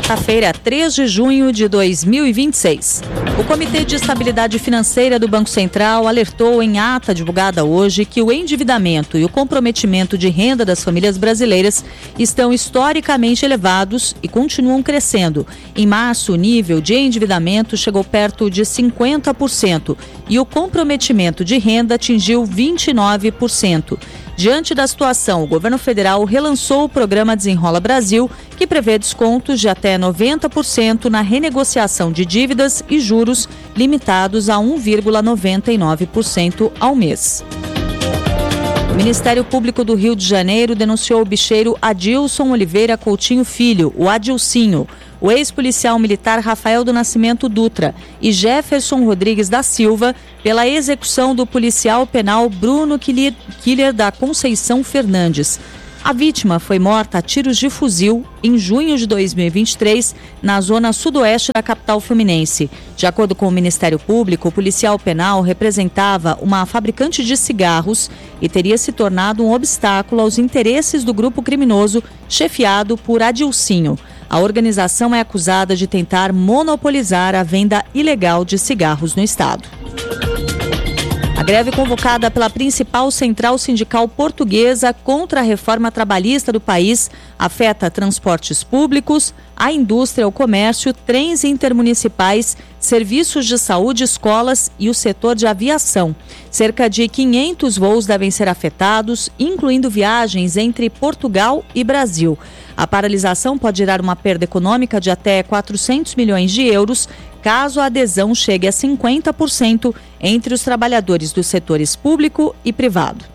quarta-feira, 3 de junho de 2026. O Comitê de Estabilidade Financeira do Banco Central alertou em ata divulgada hoje que o endividamento e o comprometimento de renda das famílias brasileiras estão historicamente elevados e continuam crescendo. Em março, o nível de endividamento chegou perto de 50% e o comprometimento de renda atingiu 29%. Diante da situação, o governo federal relançou o programa Desenrola Brasil, que prevê descontos de até 90% na renegociação de dívidas e juros limitados a 1,99% ao mês. O Ministério Público do Rio de Janeiro denunciou o bicheiro Adilson Oliveira Coutinho Filho, o Adilcinho, o ex-policial militar Rafael do Nascimento Dutra e Jefferson Rodrigues da Silva pela execução do policial penal Bruno Killer da Conceição Fernandes. A vítima foi morta a tiros de fuzil em junho de 2023, na zona sudoeste da capital fluminense. De acordo com o Ministério Público, o policial penal representava uma fabricante de cigarros e teria se tornado um obstáculo aos interesses do grupo criminoso chefiado por Adilcinho. A organização é acusada de tentar monopolizar a venda ilegal de cigarros no estado. A greve convocada pela principal central sindical portuguesa contra a reforma trabalhista do país afeta transportes públicos, a indústria, o comércio, trens intermunicipais, serviços de saúde, escolas e o setor de aviação. Cerca de 500 voos devem ser afetados, incluindo viagens entre Portugal e Brasil. A paralisação pode gerar uma perda econômica de até 400 milhões de euros, caso a adesão chegue a 50% entre os trabalhadores dos setores público e privado.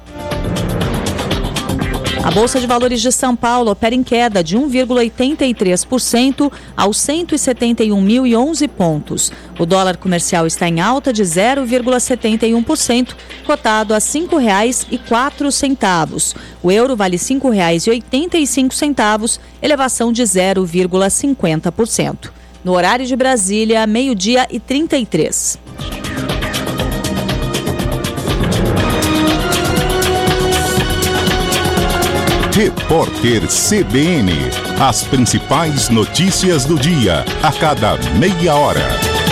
A Bolsa de Valores de São Paulo opera em queda de 1,83% aos 171.011 pontos. O dólar comercial está em alta de 0,71%, cotado a R$ 5,04. O euro vale R$ 5,85, elevação de 0,50%. No horário de Brasília, 12h33. Repórter CBN. As principais notícias do dia, a cada meia hora.